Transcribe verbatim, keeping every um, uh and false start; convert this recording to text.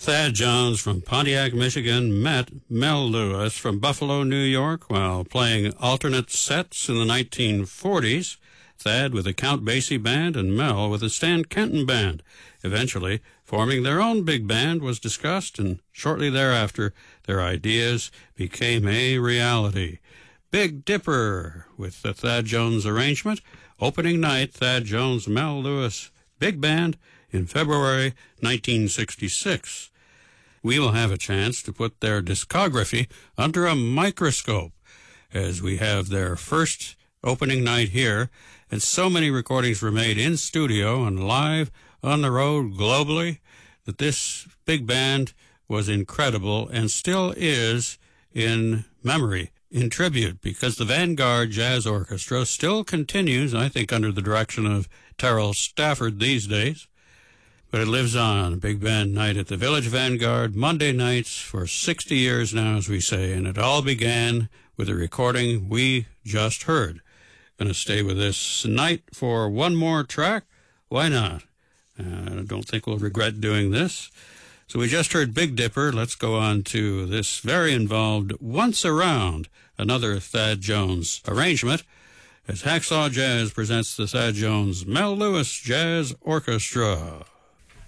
Thad Jones from Pontiac, Michigan, met Mel Lewis from Buffalo, New York, while playing alternate sets in the nineteen forties, Thad with the Count Basie Band and Mel with the Stan Kenton Band. Eventually, forming their own big band was discussed, and shortly thereafter, their ideas became a reality. Big Dipper with the Thad Jones arrangement, opening night, Thad Jones, Mel Lewis, Big Band, in February nineteen sixty-six. We will have a chance to put their discography under a microscope as we have their first opening night here, and so many recordings were made in studio and live on the road globally that this big band was incredible and still is in memory, in tribute, because the Vanguard Jazz Orchestra still continues, I think under the direction of Terrell Stafford these days. But it lives on. Big band night at the Village Vanguard, Monday nights for sixty years now, as we say. And it all began with a recording we just heard. Going to stay with this night for one more track. Why not? Uh, I don't think we'll regret doing this. So we just heard Big Dipper. Let's go on to this very involved Once Around, another Thad Jones arrangement, as Hacksaw Jazz presents the Thad Jones Mel Lewis Jazz Orchestra.